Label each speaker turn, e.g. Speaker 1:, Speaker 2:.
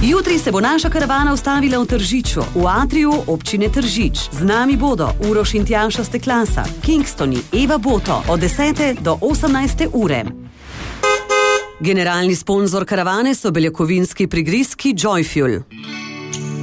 Speaker 1: Jutri se bo naša karavana ustavila v Tržiču, v atriju občine Tržič. Z nami bodo Uroš in Tjaša Steklasa, Kingstoni, Eva Boto od 10. do 18. ure. Generalni sponzor karavane so beljakovinski prigrizki Joyfuel.